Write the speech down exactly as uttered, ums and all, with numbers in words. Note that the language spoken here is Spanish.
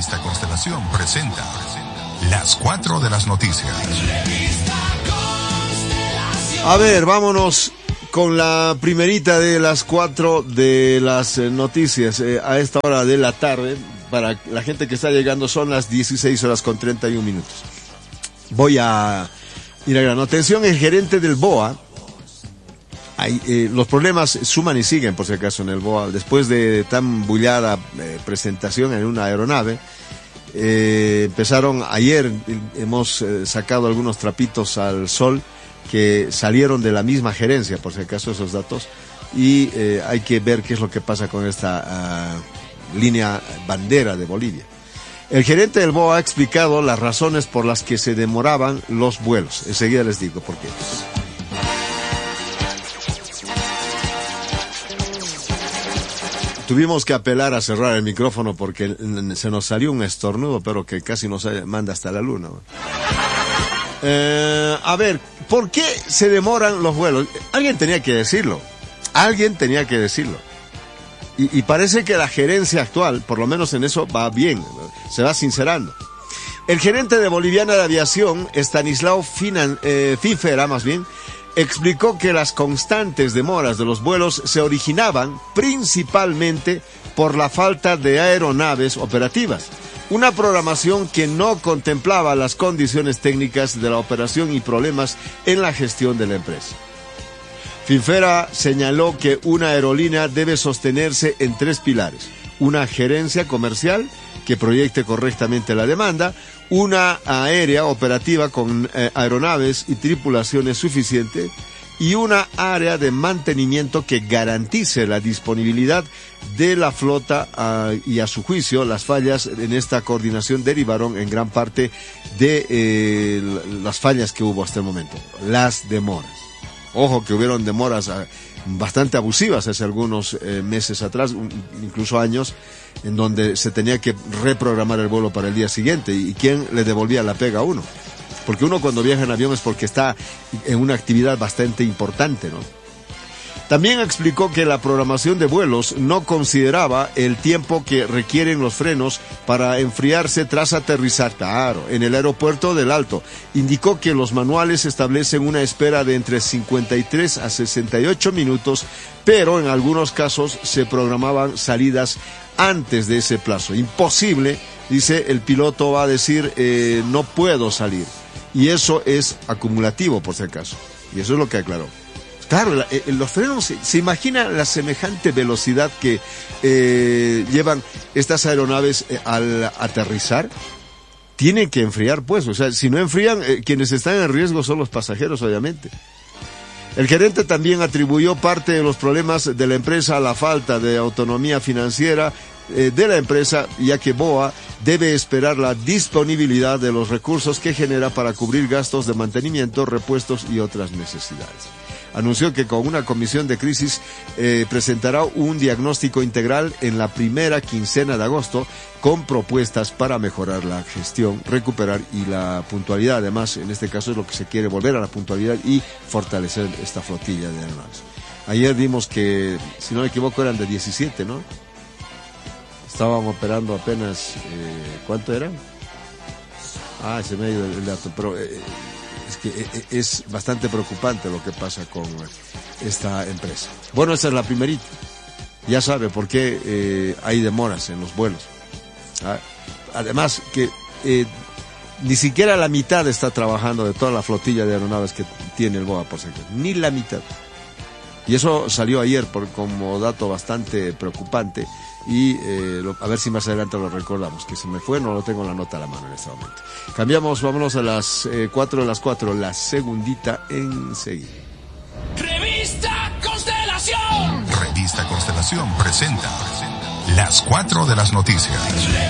Revista Constelación presenta las cuatro de las noticias. A ver, vámonos con la primerita de las cuatro de las eh, noticias eh, a esta hora de la tarde. Para la gente que está llegando son las dieciséis horas con treinta y un minutos. Voy a ir a grano. Atención, el gerente del B O A. Hay, eh, los problemas suman y siguen, por si acaso, en el B O A. Después de tan bullada eh, presentación en una aeronave, eh, empezaron ayer, eh, hemos eh, sacado algunos trapitos al sol que salieron de la misma gerencia, por si acaso, esos datos, y eh, hay que ver qué es lo que pasa con esta uh, línea bandera de Bolivia. El gerente del B O A ha explicado las razones por las que se demoraban los vuelos. Enseguida les digo por qué. Tuvimos que apelar a cerrar el micrófono porque se nos salió un estornudo, pero que casi nos manda hasta la luna. Eh, a ver, ¿por qué se demoran los vuelos? Alguien tenía que decirlo. Alguien tenía que decirlo. Y, y parece que la gerencia actual, por lo menos en eso, va bien. Se va sincerando. El gerente de Boliviana de Aviación, Estanislao Finan, eh, Finfera, más bien, explicó que las constantes demoras de los vuelos se originaban principalmente por la falta de aeronaves operativas, una programación que no contemplaba las condiciones técnicas de la operación y problemas en la gestión de la empresa. Finfera señaló que una aerolínea debe sostenerse en tres pilares: una gerencia comercial que proyecte correctamente la demanda, una aérea operativa con eh, aeronaves y tripulaciones suficientes, y una área de mantenimiento que garantice la disponibilidad de la flota, uh, y a su juicio las fallas en esta coordinación derivaron en gran parte de eh, las fallas que hubo hasta el momento, las demoras. Ojo que hubieron demoras uh, bastante abusivas hace algunos eh, meses atrás, un, incluso años, en donde se tenía que reprogramar el vuelo para el día siguiente. ¿Y quién le devolvía la pega a uno? Porque uno cuando viaja en avión es porque está en una actividad bastante importante, ¿no? También explicó que la programación de vuelos no consideraba el tiempo que requieren los frenos para enfriarse tras aterrizar, claro, en el aeropuerto del Alto. Indicó que los manuales establecen una espera de entre cincuenta y tres a sesenta y ocho minutos, pero en algunos casos se programaban salidas antes de ese plazo. Imposible, dice, el piloto va a decir, eh, no puedo salir. Y eso es acumulativo, por si acaso. Y eso es lo que aclaró. Claro, la, eh, los frenos, se, se imagina la semejante velocidad que eh, llevan estas aeronaves eh, al aterrizar. Tienen que enfriar, pues. O sea, si no enfrían, eh, quienes están en riesgo son los pasajeros, obviamente. El gerente también atribuyó parte de los problemas de la empresa a la falta de autonomía financiera eh, de la empresa, ya que B O A debe esperar la disponibilidad de los recursos que genera para cubrir gastos de mantenimiento, repuestos y otras necesidades. Anunció que con una comisión de crisis eh, presentará un diagnóstico integral en la primera quincena de agosto con propuestas para mejorar la gestión, recuperar y la puntualidad. Además, en este caso es lo que se quiere, volver a la puntualidad y fortalecer esta flotilla de aeronaves. Ayer vimos que, si no me equivoco, eran de diecisiete, ¿no? Estaban operando apenas, eh, ¿cuánto eran? Ah, se me ha ido el dato, pero... Eh, Es que es bastante preocupante lo que pasa con esta empresa. Bueno, esta es la primerita. Ya sabe por qué eh, hay demoras en los vuelos. ¿Ah? Además que eh, ni siquiera la mitad está trabajando de toda la flotilla de aeronaves que tiene el B O A, por ejemplo. Ni la mitad. Y eso salió ayer por, como dato bastante preocupante. Y eh, lo, a ver si más adelante lo recordamos, que se me fue, no lo tengo en la nota a la mano en este momento. Cambiamos, vámonos a las eh, cuatro de las cuatro, la segundita enseguida. Revista Constelación. Revista Constelación presenta las cuatro de las noticias.